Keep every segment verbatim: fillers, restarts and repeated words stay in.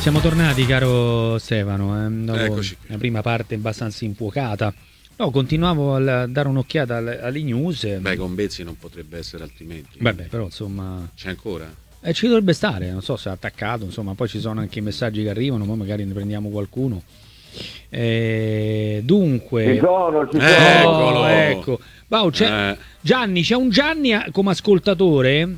Siamo tornati, caro Stefano, eh, dopo Eccoci qui. la prima parte abbastanza infuocata. No, continuavo a dare un'occhiata alle, alle news. Beh, con Bezzi non potrebbe essere altrimenti. Vabbè, però insomma... C'è ancora? Eh, ci dovrebbe stare, non so se è attaccato, insomma, poi ci sono anche i messaggi che arrivano, poi magari ne prendiamo qualcuno. Eh, dunque... Ci sono, ci sono. Eccolo, ecco. Wow, c'è... Eh. Gianni, c'è un Gianni come ascoltatore...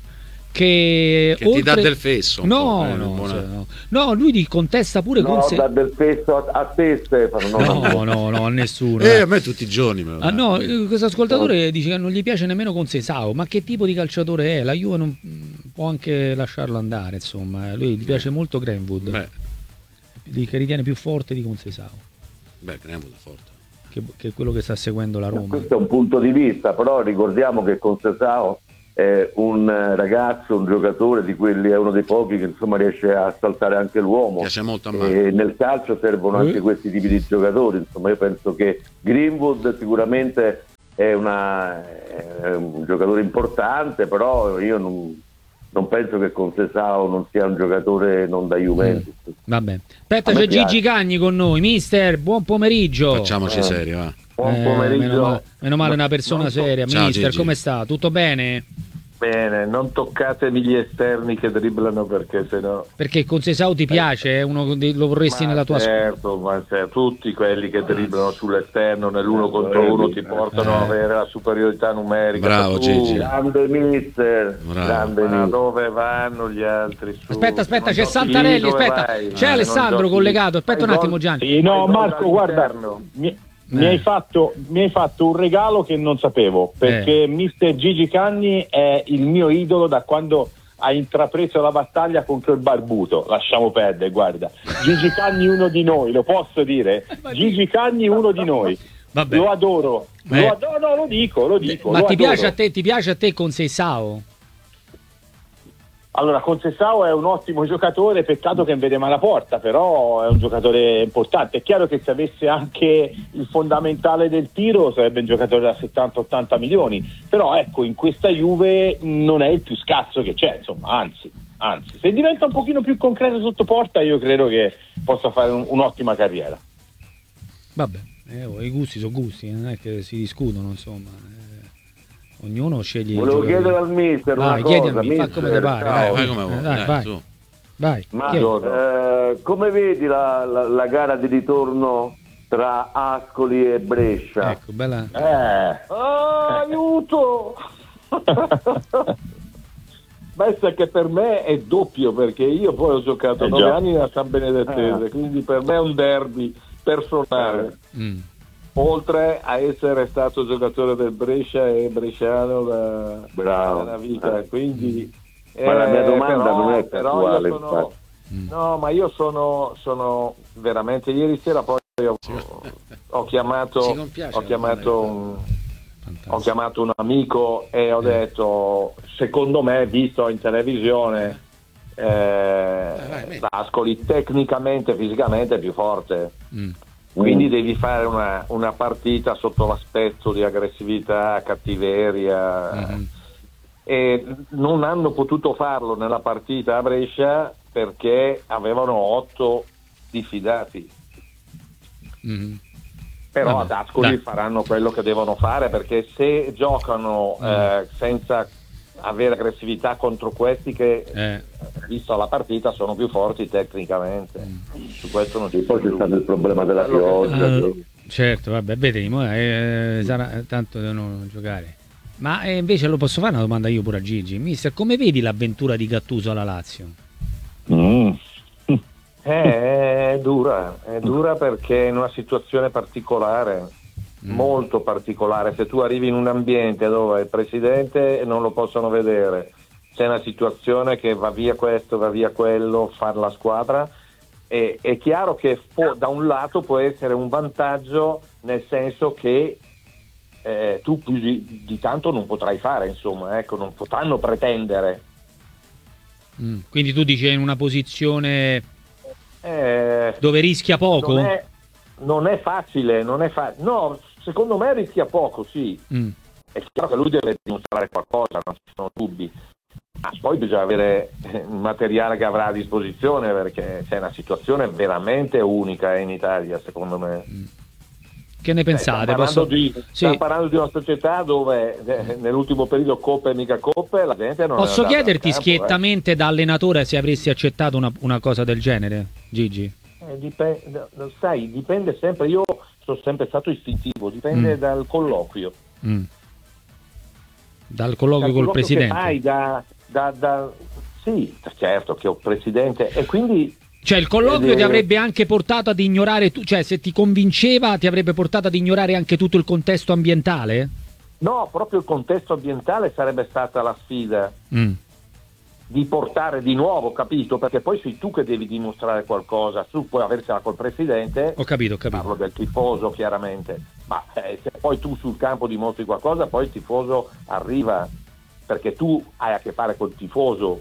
Che, Che oltre... ti dà del fesso un no, po', eh, no, buona... no, no, lui ti contesta pure no, con se... dà del fesso a, a te, Stefano. No, no, no, a nessuno. Eh, a me tutti i giorni me lo Ah, dà. no, questo ascoltatore dice che non gli piace nemmeno Conceição. Ma che tipo di calciatore è? La Juve non può anche lasciarlo andare, insomma. Lui gli piace molto Greenwood, Beh, che ritiene più forte di Conceição, beh, Greenwood è forte. che, che è quello che sta seguendo la Roma. Questo è un punto di vista, però ricordiamo che Conceição è un ragazzo, un giocatore di quelli, è uno dei pochi che insomma riesce a saltare anche l'uomo. Piace molto a me. E nel calcio servono anche Eh. questi tipi di giocatori. Insomma, io penso che Greenwood sicuramente è, una, è un giocatore importante, però io non, non penso che Conceição non sia un giocatore non da Juventus. Mm. Vabbè, aspetta, A me c'è piace. Gigi Cagni con noi. Mister, buon pomeriggio. Facciamoci Eh. seri, va. Buon Eh, pomeriggio. meno, male, meno male una persona Non so- seria. Ciao, Mister, Gigi. come sta? Tutto bene? Bene, non toccatevi gli esterni che dribblano perché sennò... Perché Conceição ti piace? È uno dei, lo vorresti Ma nella tua squadra? certo, ma se- tutti quelli che dribblano sull'esterno nell'uno contro uno ti portano Eh. a avere la superiorità numerica. Bravo, Tu, Gigi. Grande mister, Bravo. grande Ma mister. dove vanno gli altri? Su? Aspetta, aspetta, Non c'è giochi- Santarelli, dove aspetta. vai? C'è Ah, Alessandro non giochi- collegato. Aspetta un Fai attimo, gol- Gianni. Sì, no, fai gol Marco, guarda, dall'interno. mi, mi Eh. hai fatto, mi hai fatto un regalo che non sapevo, perché Eh. mister Gigi Cagni è il mio idolo da quando ha intrapreso la battaglia con quel barbuto. Lasciamo perdere, guarda. Gigi Cagni uno di noi, lo posso dire? Gigi Cagni uno di noi. Vabbè. Lo adoro. Eh. Lo adoro, no, lo dico, lo dico. Ma lo ti adoro. piace a te, ti piace a te Conceição? Allora, Conceição è un ottimo giocatore, peccato che non vede mai la porta, però è un giocatore importante. È chiaro che se avesse anche il fondamentale del tiro sarebbe un giocatore da settanta ottanta milioni, però ecco, in questa Juve non è il più scarso che c'è, insomma, anzi, anzi, se diventa un pochino più concreto sotto porta io credo che possa fare un- un'ottima carriera. Vabbè, eh, oh, i gusti sono gusti, non è che si discutono, insomma. eh, ognuno sceglie i Volevo giocatori. chiedere al mister Vai, una chiedi a cosa, me, fa mister, come ti pare. ciao. Vai, Vai come eh, vuoi, dai, dai, vai, su. vai. Ma chiedi. eh, come vedi la, la, la gara di ritorno tra Ascoli e Brescia? Ecco, bella. Eh, Ah, aiuto! Pensa che per me è doppio, perché io poi ho giocato Eh, nove già. anni nella San Benedettese, Ah. quindi per me è un derby personale. Mm. Oltre a essere stato giocatore del Brescia e bresciano da, Bravo. da una vita, quindi Ma la mia eh, domanda però- non è però casuale, io sono, infatti. Mm. no, ma io sono, sono veramente ieri sera poi ho, ho chiamato Sì, non piace ho la chiamato domanda. un, Fantastico. ho chiamato un amico e ho detto, secondo me, visto in televisione, eh, vai, metti. l'Ascoli tecnicamente, fisicamente è più forte. Mm. Quindi devi fare una, una partita sotto l'aspetto di aggressività, cattiveria, Mhm. e non hanno potuto farlo nella partita a Brescia perché avevano otto diffidati. Mhm. Però Vabbè, ad Ascoli dai. faranno quello che devono fare, perché se giocano Mm. eh, senza avere aggressività contro questi che, Eh. visto la partita, sono più forti tecnicamente. Mm. Su questo non E ci poi c'è stato il problema della Quello che- pioggia. Eh, certo, vabbè, vedremo, eh, sarà, tanto devono giocare. Ma eh, invece lo posso fare una domanda io pure a Gigi. Mister, come vedi l'avventura di Gattuso alla Lazio? mm. Eh, è dura, è dura perché è in una situazione particolare, Mm. molto particolare. Se tu arrivi in un ambiente dove il presidente non lo possono vedere, c'è una situazione che va via questo, va via quello, far la squadra, e è chiaro che può, da un lato può essere un vantaggio, nel senso che eh, tu più di, di tanto non potrai fare, insomma, ecco, non potranno pretendere. Mm. Quindi tu dici è in una posizione Eh, dove rischia poco? Non è, non è facile, non è fa- no, secondo me rischia poco, sì. Mm. È chiaro che lui deve dimostrare qualcosa, non ci sono dubbi. Poi bisogna avere il materiale che avrà a disposizione, perché c'è una situazione veramente unica in Italia, secondo me. Che ne pensate? Stiamo parlando, Posso... di, sì. stiamo parlando di una società dove eh, nell'ultimo periodo coppe e mica coppe la gente non Posso è chiederti campo, schiettamente eh. da allenatore se avresti accettato una, una cosa del genere, Gigi? Eh, dipende, sai, dipende sempre, io sono sempre stato istintivo, dipende mm. dal colloquio. Mm. Dal colloquio col presidente? Che fai, da, da, da... Sì, certo che ho presidente e quindi... Cioè il colloquio eh, ti avrebbe anche portato ad ignorare, tu, cioè se ti convinceva ti avrebbe portato ad ignorare anche tutto il contesto ambientale? No, proprio il contesto ambientale sarebbe stata la sfida mm. di portare di nuovo, capito? Perché poi sei tu che devi dimostrare qualcosa, tu puoi aversela col presidente, ho capito, ho capito. Parlo del tifoso chiaramente, ma eh, se poi tu sul campo dimostri qualcosa, poi il tifoso arriva, perché tu hai a che fare col tifoso.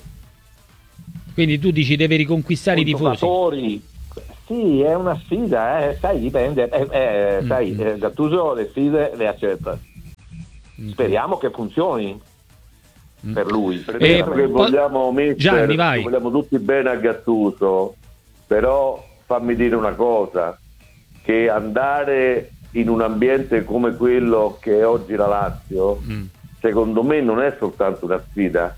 Quindi tu dici deve riconquistare i tifosi? Sì, è una sfida, eh, sai, dipende. Eh, eh, mm-hmm. Sai, eh, Gattuso le sfide le accetta. Mm-hmm. Speriamo che funzioni mm-hmm. per lui. Perché eh, che vogliamo mettere, Gianni, vai. vogliamo tutti bene a Gattuso, però fammi dire una cosa, che andare in un ambiente come quello che è oggi la Lazio, mm. secondo me non è soltanto una sfida,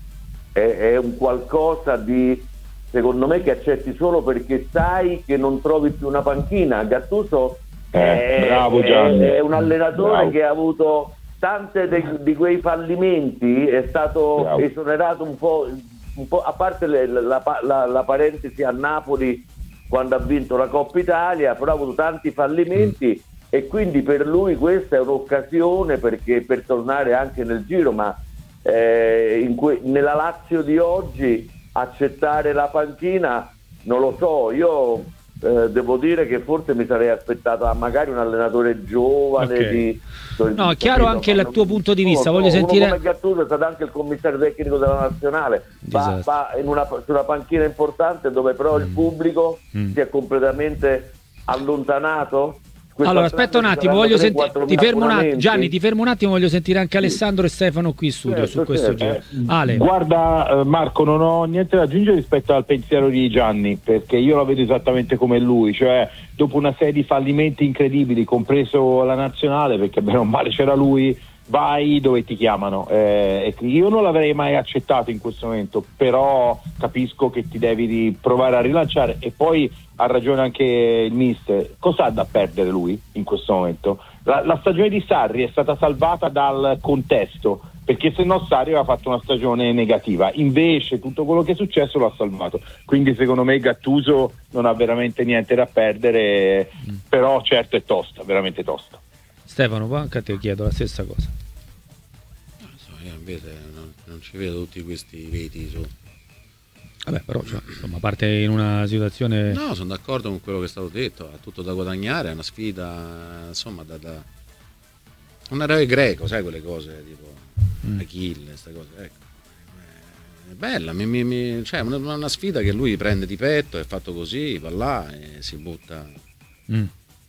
è un qualcosa di, secondo me, che accetti solo perché sai che non trovi più una panchina. Gattuso eh, è, bravo Gianni. è, è un allenatore bravo. che ha avuto tante de, di quei fallimenti, è stato bravo. esonerato un po', un po', a parte le, la, la, la, la parentesi a Napoli quando ha vinto la Coppa Italia, però ha avuto tanti fallimenti mm. e quindi per lui questa è un'occasione perché per tornare anche nel giro, ma Eh, in que- nella Lazio di oggi accettare la panchina non lo so, io eh, devo dire che forse mi sarei aspettato magari un allenatore giovane okay. di, no, è chiaro anche il tuo punto di vista, voglio sentire. Come Gattuso è stato anche il commissario tecnico della nazionale, va, va in una, su una panchina importante dove però mm. il pubblico mm. si è completamente allontanato. Allora aspetta un attimo, voglio sentire, ti fermo un attimo, Gianni, ti fermo un attimo, voglio sentire anche Alessandro e Stefano qui in studio certo, su questo certo. giro. Ale. Guarda Marco, non ho niente da aggiungere rispetto al pensiero di Gianni, perché io la vedo esattamente come lui, cioè dopo una serie di fallimenti incredibili, compreso la nazionale, perché bene o male c'era lui, vai dove ti chiamano. Eh, io non l'avrei mai accettato in questo momento, però capisco che ti devi provare a rilanciare e poi ha ragione anche il mister, cosa ha da perdere lui in questo momento? La, la stagione di Sarri è stata salvata dal contesto, perché se no Sarri aveva fatto una stagione negativa, invece tutto quello che è successo l'ha salvato, quindi secondo me Gattuso non ha veramente niente da perdere, mm. però certo è tosta, veramente tosta. Stefano, anche a te chiedo la stessa cosa. Non so, io invece non, non ci vedo tutti questi veti su. Vabbè, però cioè, insomma, parte in una situazione. No, sono d'accordo con quello che è stato detto, ha tutto da guadagnare, è una sfida, insomma, da, da... un eroe greco, sai quelle cose tipo mm. Achille, queste cose, ecco. È bella, mi, mi, mi... cioè una, una sfida che lui prende di petto, è fatto così, va là e si butta mm.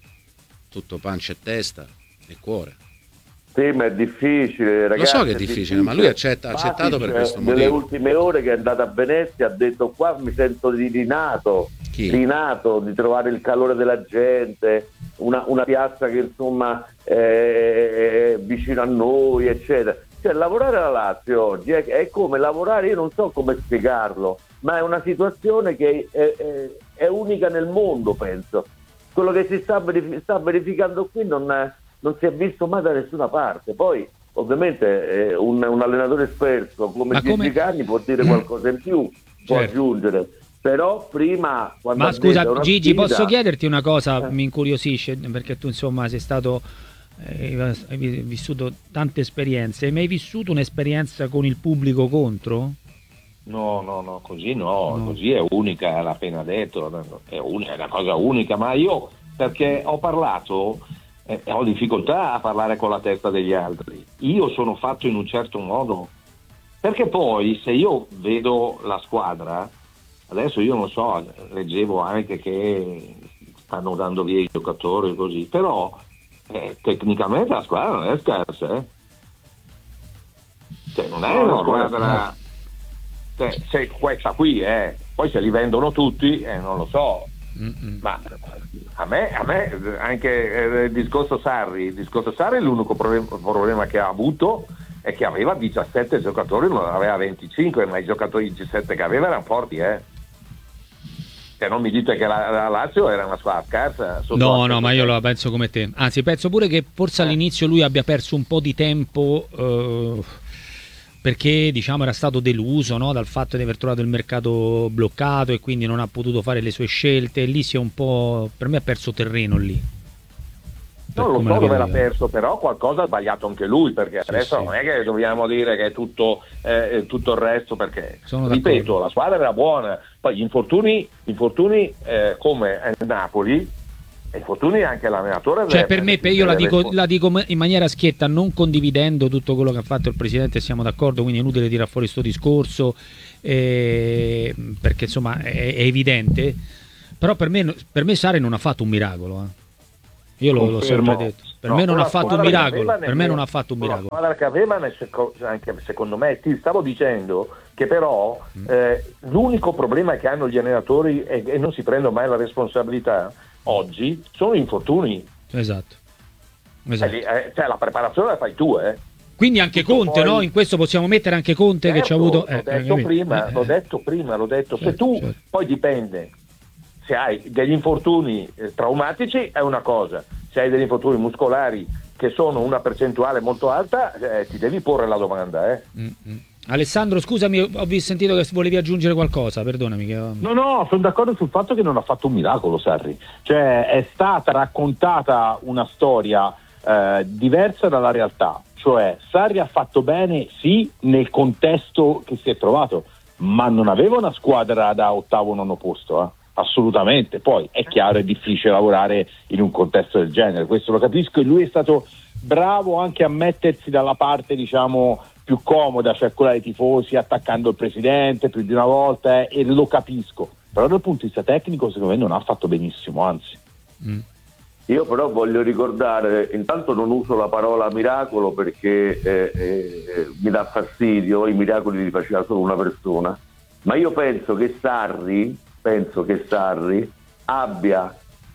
tutto pancia e testa e cuore. Sì, ma è difficile, ragazzi. Lo so che è difficile, difficile. ma lui accetta, ha accettato per questo motivo. Nelle ultime ore che è andato a Venezia ha detto qua mi sento di rinato, Chi? rinato, di trovare il calore della gente, una, una piazza che insomma è, è vicino a noi, eccetera. Cioè lavorare alla Lazio oggi è, è come lavorare, io non so come spiegarlo, ma è una situazione che è, è, è unica nel mondo, penso. Quello che si sta, verif- sta verificando qui non è, non si è visto mai da nessuna parte. Poi ovviamente eh, un, un allenatore esperto come Gigi come... Canni può dire qualcosa in più, può certo. aggiungere, però prima quando ma scusa Gigi sfida... posso chiederti una cosa, eh. mi incuriosisce perché tu insomma sei stato eh, hai vissuto tante esperienze, hai mai vissuto un'esperienza con il pubblico contro? No, no, no, così no, no. Così è unica, l'ha appena detto, è, un, è una cosa unica, ma io perché ho parlato Eh, ho difficoltà a parlare con la testa degli altri, io sono fatto in un certo modo, perché poi se io vedo la squadra, adesso io non so, leggevo anche che stanno dando via i giocatori così, però eh, tecnicamente la squadra non è scarsa, eh? Cioè non è no, una no, squadra no. se, se questa qui eh. Poi se li vendono tutti eh, non lo so. Mm-mm. Ma a me, a me anche eh, il discorso Sarri il discorso Sarri l'unico problema, problema che ha avuto è che aveva diciassette giocatori, non aveva venticinque, ma i giocatori diciassette che aveva erano forti, eh. Cioè non mi dite che la, la Lazio era una squadra scarsa. No, no, ma io la penso come te. Anzi, penso pure che forse eh. all'inizio lui abbia perso un po' di tempo eh, perché diciamo era stato deluso, no, dal fatto di aver trovato il mercato bloccato e quindi non ha potuto fare le sue scelte. E lì si è un po', per me ha perso terreno lì. Non lo so dove l'ha perso, però qualcosa ha sbagliato anche lui, perché sì, adesso sì. non è che dobbiamo dire che è tutto, eh, tutto il resto, perché sono ripeto, d'accordo. La squadra era buona, poi gli infortuni, infortuni eh, come a Napoli, infortuni anche l'allenatore. Cioè per me, io la dico, la dico in maniera schietta, non condividendo tutto quello che ha fatto il presidente, siamo d'accordo, quindi è inutile tirare fuori sto discorso, eh, perché insomma è, è evidente, però per me, per me Sarri non ha fatto un miracolo, eh. Io l'ho, l'ho sempre detto, per no, me non ha fatto un miracolo, per me non ha fatto un miracolo. La squadra che aveva, anche secondo me, ti stavo dicendo che però mm. eh, l'unico problema che hanno gli allenatori e, e non si prendono mai la responsabilità oggi sono gli infortuni. Esatto. esatto. Eh, cioè la preparazione la fai tu, eh. Quindi anche Tutto Conte, poi... no? In questo possiamo mettere anche Conte, certo, che ci ha avuto. Eh, l'ho detto eh, prima, eh, l'ho detto prima, l'ho detto. Certo, se tu certo. Poi dipende. Se hai degli infortuni eh, traumatici è una cosa, se hai degli infortuni muscolari che sono una percentuale molto alta, eh, ti devi porre la domanda. Eh. Mm-hmm. Alessandro, scusami, ho sentito che volevi aggiungere qualcosa, perdonami. Che... No, no, sono d'accordo sul fatto che non ha fatto un miracolo Sarri, cioè è stata raccontata una storia eh, diversa dalla realtà, cioè Sarri ha fatto bene sì nel contesto che si è trovato, ma non aveva una squadra da ottavo nono posto, eh. Assolutamente, poi è chiaro, è difficile lavorare in un contesto del genere, questo lo capisco, e lui è stato bravo anche a mettersi dalla parte diciamo più comoda, cioè quella dei tifosi, attaccando il presidente più di una volta, eh, e lo capisco, però dal punto di vista tecnico secondo me non ha fatto benissimo, anzi. Mm. Io però voglio ricordare, intanto non uso la parola miracolo perché eh, eh, mi dà fastidio, i miracoli li faceva solo una persona, ma io penso che Sarri penso che Sarri abbia,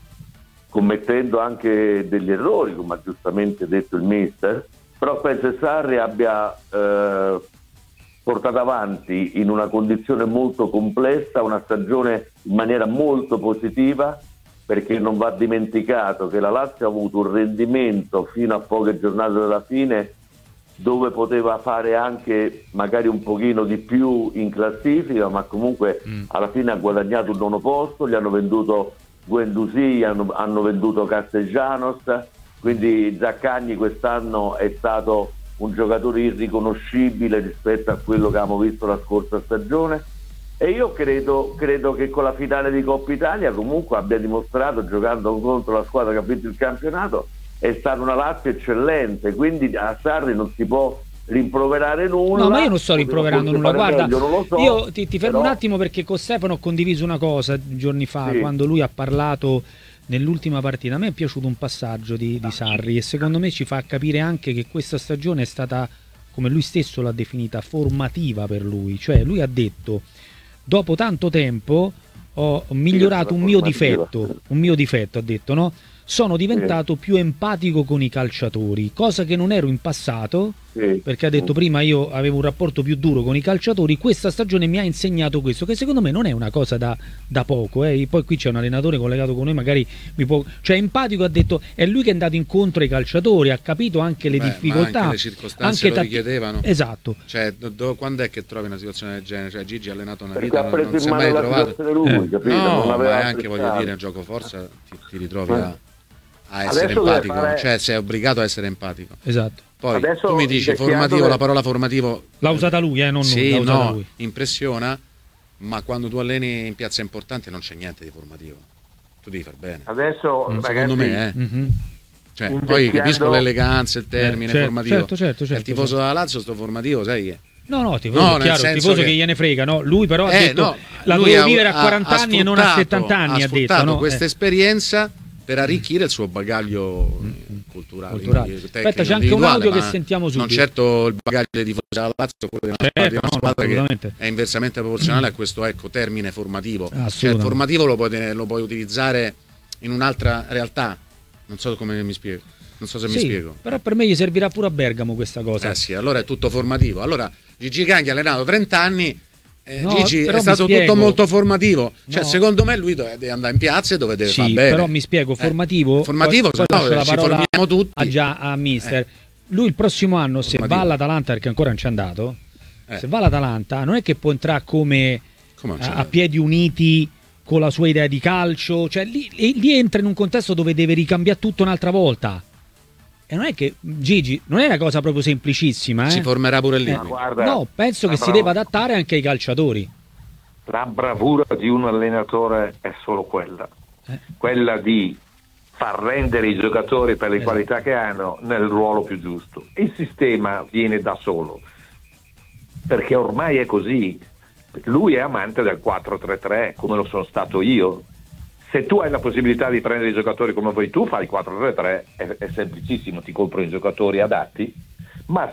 commettendo anche degli errori, come ha giustamente detto il mister, però penso che Sarri abbia eh, portato avanti in una condizione molto complessa una stagione in maniera molto positiva, perché non va dimenticato che la Lazio ha avuto un rendimento fino a poche giornate dalla fine dove poteva fare anche magari un pochino di più in classifica, ma comunque mm. alla fine ha guadagnato un nono posto, gli hanno venduto Guendouzi, hanno, hanno venduto Castellanos, quindi Zaccagni quest'anno è stato un giocatore irriconoscibile rispetto a quello che abbiamo visto la scorsa stagione, e io credo, credo che con la finale di Coppa Italia comunque abbia dimostrato, giocando contro la squadra che ha vinto il campionato, è stata una Lazio eccellente, quindi a Sarri non si può rimproverare nulla. No, ma io non sto rimproverando nulla, guarda, meglio, so, io ti, ti fermo però... un attimo, perché con Stefano ho condiviso una cosa giorni fa, sì. quando lui ha parlato nell'ultima partita. A me è piaciuto un passaggio di, di Sarri, e secondo me ci fa capire anche che questa stagione è stata, come lui stesso l'ha definita, formativa per lui. Cioè lui ha detto: dopo tanto tempo ho migliorato un mio difetto, un mio difetto, ha detto, no? Sono diventato sì. più empatico con i calciatori, cosa che non ero in passato, sì. perché ha detto prima io avevo un rapporto più duro con i calciatori, questa stagione mi ha insegnato questo, che secondo me non è una cosa da, da poco, eh. Poi qui c'è un allenatore collegato con noi, magari mi può... cioè empatico, ha detto, è lui che è andato incontro ai calciatori, ha capito anche le Beh, difficoltà, anche le circostanze anche lo richiedevano. Esatto. Cioè, do, do, quando è che trovi una situazione del genere? Cioè Gigi ha allenato una perché vita, non, non si è mai trovato lui, eh. no, non ma anche voglio dire, nel gioco forza ti, ti ritrovi a a essere Adesso empatico, fare... cioè sei obbligato a essere empatico. Esatto. Poi Adesso tu mi dici formativo, la parola formativo l'ha usata lui, eh, non sì, l'ha usata no, lui. Impressiona, ma quando tu alleni in piazza importante non c'è niente di formativo. Tu devi far bene. Adesso, mm, ragazzi, secondo me, eh. Mm-hmm. Cioè, poi capisco l'eleganza, il termine eh, certo, formativo. Certo, certo, certo, il tifoso certo. della Lazio sto formativo, sai che No, no, tifoso, no, chiaro, il tifoso che... che gliene frega, no? Lui però ha eh, detto no, la dovevo vivere a quaranta anni e non a settanta anni, ha ha detto, no? questa eh. esperienza per arricchire il suo bagaglio culturale, culturale. Tecnico, Aspetta, c'è anche un audio che sentiamo subito. Non certo il bagaglio dei tifosi della Lazio, quello di una, certo, di una no, squadra che è inversamente proporzionale a questo, ecco, termine formativo. Cioè, il no. formativo lo puoi, lo puoi utilizzare in un'altra realtà. Non so come mi spiego. Non so se sì, mi spiego. Però per me gli servirà pure a Bergamo questa cosa. Eh sì, allora è tutto formativo. Allora Gigi Canghi ha allenato trenta anni. Eh, no, Gigi è stato tutto molto formativo, cioè no. secondo me lui deve andare in piazza e dove deve sì, fare bene. Però mi spiego, formativo, eh, formativo poi, poi poi no, ci formiamo tutti a, già, a mister eh. Lui il prossimo anno formativo. Se va all'Atalanta, perché ancora non c'è andato, eh. se va all'Atalanta non è che può entrare come, come a, a piedi uniti con la sua idea di calcio, cioè lì, lì entra in un contesto dove deve ricambiare tutto un'altra volta. E non è che Gigi non è una cosa proprio semplicissima, eh? Si formerà pure lì. Eh, guarda, no, penso che si deva adattare anche ai calciatori. La bravura di un allenatore è solo quella, eh. quella di far rendere i giocatori per le esatto. qualità che hanno nel ruolo più giusto. Il sistema viene da solo, perché ormai è così. Lui è amante del quattro tre tre, come lo sono stato io. Se tu hai la possibilità di prendere i giocatori come vuoi tu, fai quattro tre tre, è, è semplicissimo, ti compro i giocatori adatti, ma